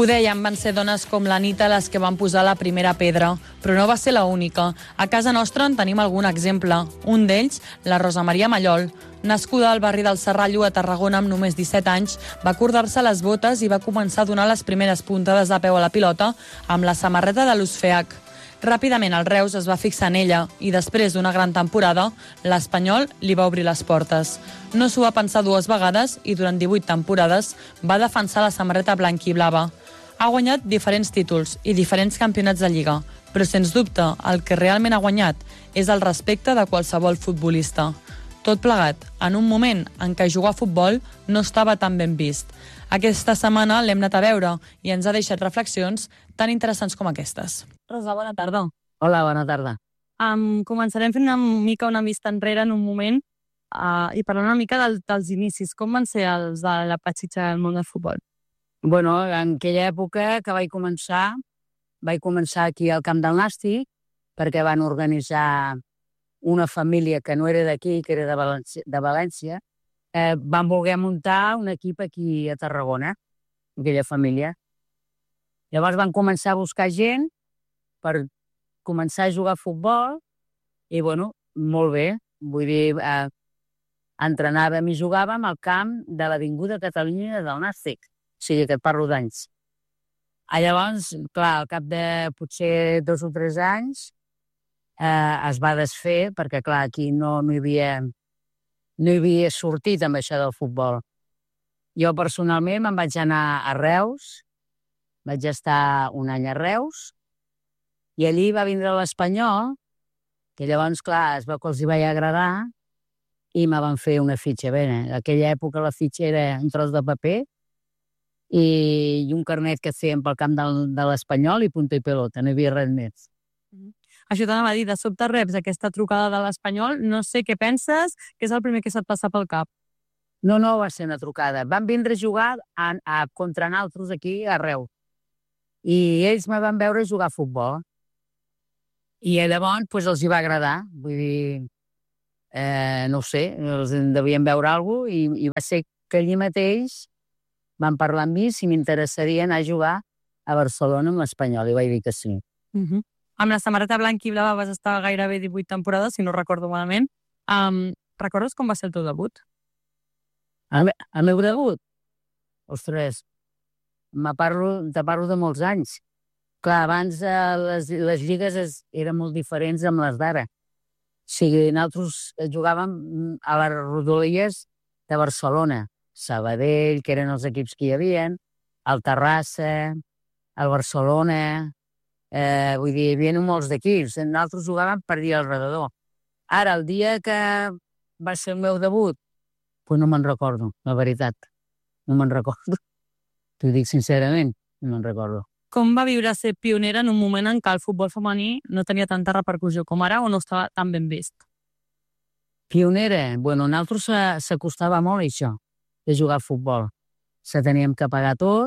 Ho dèiem, van ser dones com l'Anita les que van posar la primera pedra, però no va ser l'única. A casa nostra en tenim algun exemple. Un d'ells, la Rosa Maria Mallol. Nascuda al barri del Serrallo, a Tarragona, amb només 17 anys, va acordar-se les botes i va començar a donar les primeres puntades de peu a la pilota amb la samarreta de l'Usfeac. Ràpidament el Reus es va fixar en ella i després d'una gran temporada, l'Espanyol li va obrir les portes. No s'ho va pensar dues vegades i durant 18 temporades va defensar la samarreta blanc-i-blava. Ha guanyat diferents títols i diferents campionats de Lliga, però sens dubte el que realment ha guanyat és el respecte de qualsevol futbolista. Tot plegat, en un moment en què jugar a futbol no estava tan ben vist. Aquesta setmana l'hem anat a veure i ens ha deixat reflexions tan interessants com aquestes. Rosa, bona tarda. Hola, bona tarda. Començarem fent una vista enrere en un moment i parlant una mica dels inicis. Com van ser els de la Patxitxa del món del futbol? Bueno, en aquella època que vaig començar aquí al Camp del Nàstic perquè van organitzar una família que no era d'aquí, que era de València, van voler muntar un equip aquí a Tarragona, aquella família. Llavors van començar a buscar gent per començar a jugar a futbol i, bueno, molt bé. Vull dir, entrenàvem i jugàvem al camp de l'Avinguda Catalunya del Nàstic. O sigui, que et parlo d'anys. Llavors, clar, al cap de potser 2 o 3 anys es va desfer perquè, clar, aquí no hi havia sortit amb això del futbol. Jo, personalment, me'n vaig anar a Reus, vaig estar un any a Reus, i allí va vindre l'Espanyol, que llavors, clar, es veu que els hi va agradar, i me van fer una fitxa. Bé, en aquella època la fitxa era un tros de paper i un carnet que feien pel camp de l'Espanyol i punta i pelota, no hi havia res més. Això t'anava a dir, de sobte reps aquesta trucada de l'Espanyol, no sé què penses, què és el primer que se't passa pel cap? No, va ser una trucada. Van vindre a jugar contra nosaltres aquí a Reus. I ells me van veure jugar a futbol. I llavors doncs, els hi va agradar. Vull dir, no ho sé, els devien veure alguna cosa i va ser que allí mateix van parlar amb mi si m'interessaria anar a jugar a Barcelona amb l'Espanyol. I vaig dir que sí. Amb la samarreta blanca i blava vas estar gairebé 18 temporades, si no recordo malament. Recordes com va ser el teu debut? El meu debut? Ostres, te parlo de molts anys. Clar, abans les lligues eren molt diferents amb les d'ara. O sigui, nosaltres jugàvem a les rodalies de Barcelona, Sabadell, que eren els equips que hi havia, el Terrassa, el Barcelona. Vull dir, hi havia molts d'equips. Nosaltres jugàvem per dir al redador. Ara, el dia que va ser el meu debut, doncs no me'n recordo, la veritat. No me'n recordo. T'ho dic sincerament, no me'n recordo. Com va viure ser pionera en un moment en què el futbol femení no tenia tanta repercussió com ara o no estava tan ben vist? Pionera? Bueno, a nosaltres s'acostava molt a això, de jugar a futbol. Se teníem que pagar tot.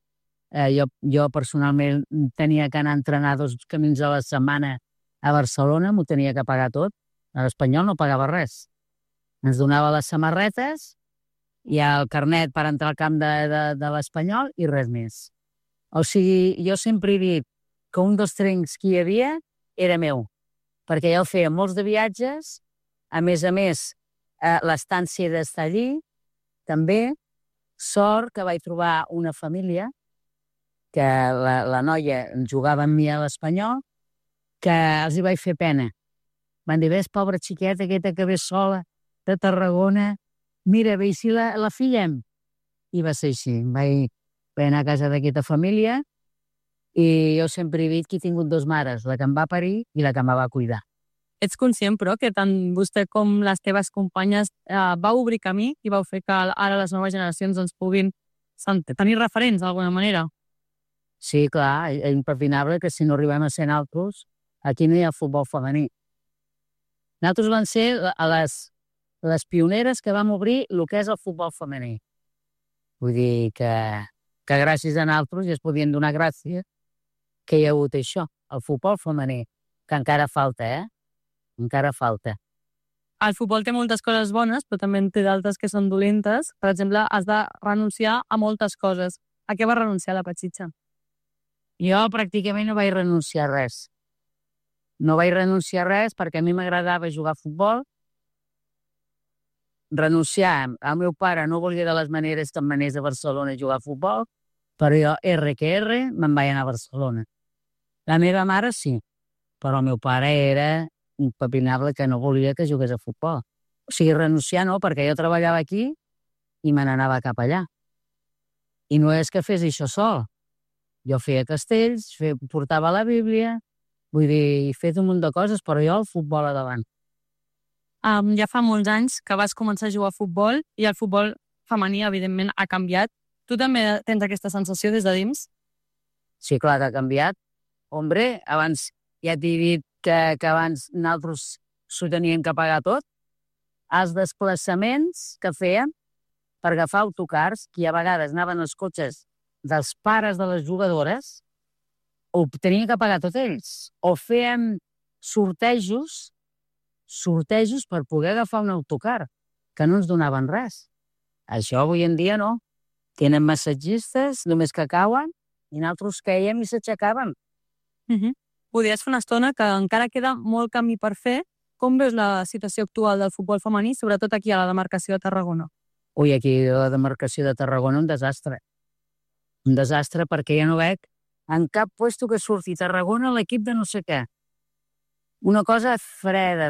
Jo personalment tenia que anar a entrenar 2 camins a la setmana a Barcelona, m'ho tenia que pagar tot. A l'Espanyol no pagava res. Ens donava les samarretes i el carnet per entrar al camp de l'Espanyol i res més. O sigui, jo sempre he dit que un dels trens que hi havia era meu, perquè jo feia molts de viatges, a més, l'estància d'estar allí, també, sort que vaig trobar una família que la noia jugava amb mi a l'Espanyol, que els hi vaig fer pena. Van dir, ves, pobra xiqueta aquesta que ve sola de Tarragona, mira, ve si la fillem. I va ser així. Vaig anar a casa d'aquesta família i jo sempre he dit que he tingut 2 mares, la que em va parir i la que em va cuidar. Ets conscient, però, que tant vostè com les teves companyes vau obrir camí i vau fer que ara les noves generacions ens puguin tenir referents d'alguna manera? Sí, clar, és impepinable que si no arribem a ser nosaltres, aquí no hi ha futbol femení. Nosaltres vam ser les pioneres que vam obrir el que és el futbol femení. Vull dir que gràcies a nosaltres ja es podien donar gràcies que hi ha hagut això, el futbol femení, que encara falta, Encara falta. El futbol té moltes coses bones, però també en té d'altres que són dolentes. Per exemple, has de renunciar a moltes coses. A què va renunciar la Patxitxa? Jo pràcticament no vaig renunciar a res. No vaig renunciar a res perquè a mi m'agradava jugar a futbol. Renunciar, el meu pare no volia de les maneres que em anés a Barcelona a jugar a futbol, però jo, R que R, me'n vaig anar a Barcelona. La meva mare sí, però el meu pare era impepinable que no volia que jugués a futbol. O sigui, renunciar no, perquè jo treballava aquí i me n'anava cap allà. I no és que fes això sol. Jo feia castells, portava la Bíblia, vull dir, he fet un munt de coses, però jo el futbol a davant. Ja fa molts anys que vas començar a jugar a futbol i el futbol femení, evidentment, ha canviat. Tu també tens aquesta sensació des de dins? Sí, clar que ha canviat. Hombre, abans ja t'he dit que abans nosaltres s'ho teníem que pagar tot. Els desplaçaments que fèiem per agafar autocars, que a vegades anaven els cotxes dels pares de les jugadores, ho tenien que pagar tot ells. O fèiem sortejos per poder agafar un autocar, que no ens donaven res. Això avui en dia no. Tenen massatgistes, només que cauen, i nosaltres quèiem i s'aixecàvem. Podries fer una estona que encara queda molt camí per fer. Com veus la situació actual del futbol femení, sobretot aquí a la demarcació de Tarragona? Ui, aquí a la demarcació de Tarragona un desastre. Un desastre perquè ja no veig en cap puesto que surti Tarragona l'equip de no sé què. Una cosa freda.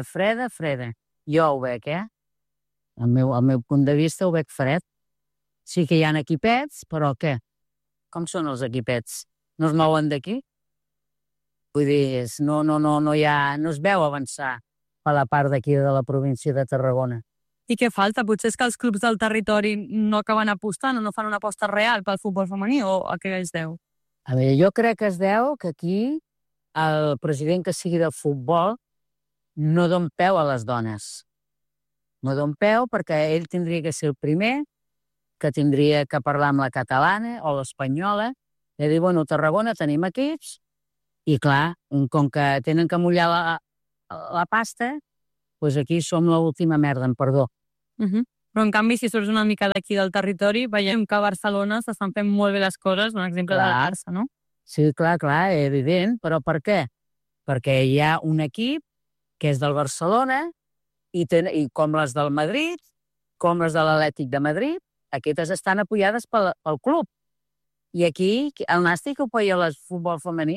Jo ho veig, Al meu punt de vista ho veig fred. Sí que hi ha equipets, però què? Com són els equipets? No es mouen d'aquí? Vull dir, no es veu avançar a la part d'aquí de la província de Tarragona. I què falta? Potser és que els clubs del territori no acaben apostant o no fan una aposta real pel futbol femení, o a què es deu? A veure, jo crec que es deu que aquí el president que sigui del futbol no don peu a les dones. No don peu perquè ell tindria que ser el primer que tindria que parlar amb la catalana o l'espanyola i dir, bueno, a Tarragona tenim equips i, clar, com que tenen que mullar la pasta, doncs aquí som l'última merda, amb perdó. Però, en canvi, si surts una mica d'aquí del territori, veiem que a Barcelona s'estan fent molt bé les coses, un exemple de la Barça, no? Sí, clar, evident, però per què? Perquè hi ha un equip que és del Barcelona i com les del Madrid, com les de l'Atlètic de Madrid, aquestes estan apoyades pel club. I aquí el Nàstic apoya el futbol femení.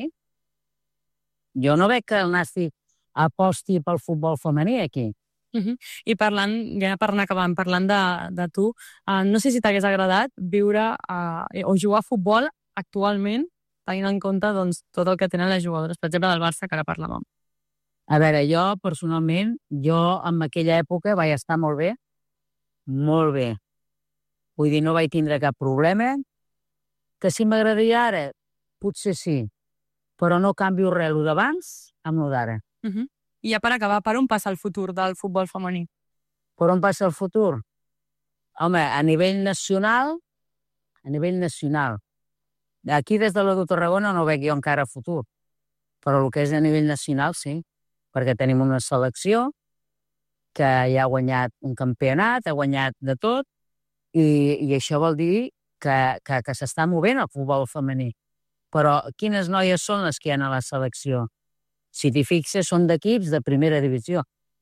Jo no veig que el Nàstic aposti pel futbol femení aquí. I parlant, ja per anar acabant, parlant de tu, no sé si t'hagués agradat viure o jugar a futbol actualment, tenint en compte doncs, tot el que tenen les jugadores, per exemple, del Barça, que ara parlàvem. A veure, jo, personalment, en aquella època vaig estar molt bé. Molt bé. Vull dir, no vaig tindre cap problema. Que si m'agradaria ara, potser sí. Però no canvio res el d'abans amb el d'ara. I ja per acabar, per on passa el futur del futbol femení? Per on passa el futur? Home, a nivell nacional, aquí des de la de Tarragona no veig jo encara futur. Però el que és a nivell nacional, sí. Perquè tenim una selecció que ja ha guanyat un campionat, ha guanyat de tot, i això vol dir que s'està movent el futbol femení. Però quines noies són les que hi ha a la selecció? Si t'hi fixes, són d'equips de primera divisió.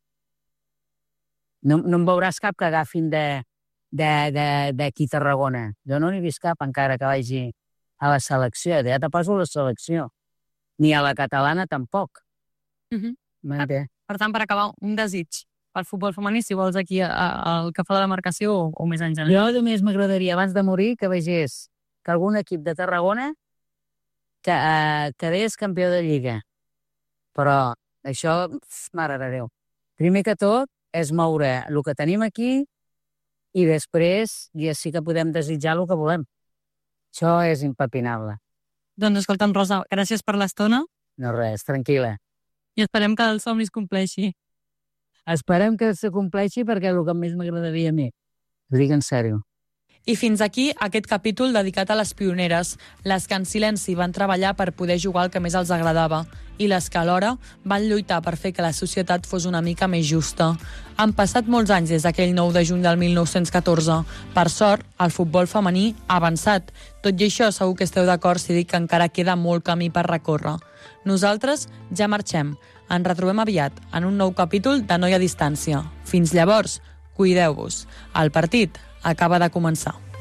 No em veuràs cap que agafin d'aquí a Tarragona. Jo no n'he vist cap encara que vagi a la selecció. Ja te poso la selecció. Ni a la catalana tampoc. Per tant, per acabar, un desig pel futbol femení, si vols aquí al que fa la demarcació o més en general. Jo només m'agradaria, abans de morir, que vegés que algun equip de Tarragona quedés campió de Lliga. Però això, mare de Déu. Primer que tot és moure el que tenim aquí i després ja sí que podem desitjar el que volem. Això és impepinable. Doncs escolta'm, Rosa, gràcies per l'estona. No res, tranquil·la. I esperem que el somni es compleixi. Esperem que se compleixi perquè és el que més m'agradaria a mi. Ho dic en sèrio. I fins aquí aquest capítol dedicat a les pioneres, les que en silenci van treballar per poder jugar el que més els agradava i les que alhora van lluitar per fer que la societat fos una mica més justa. Han passat molts anys des d'aquell 9 de juny del 1914. Per sort, el futbol femení ha avançat. Tot i això, segur que esteu d'acord si dic que encara queda molt camí per recórrer. Nosaltres ja marxem. Ens retrobem aviat en un nou capítol de Noi a Distància. Fins llavors, cuideu-vos. El partit acaba de començar.